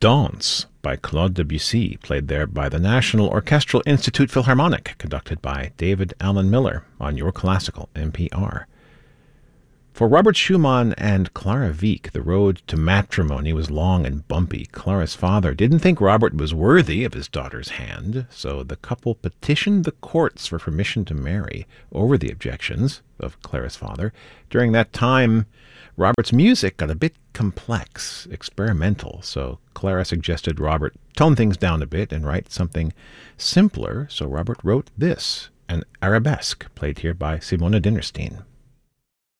Danse by Claude Debussy, played there by the National Orchestral Institute Philharmonic, conducted by David Allen Miller on Your Classical NPR. For Robert Schumann and Clara Wieck, the road to matrimony was long and bumpy. Clara's father didn't think Robert was worthy of his daughter's hand, so the couple petitioned the courts for permission to marry over the objections of Clara's father. During that time, Robert's music got a bit complex, experimental, so Clara suggested Robert tone things down a bit and write something simpler, so Robert wrote this, an arabesque, played here by Simona Dinnerstein.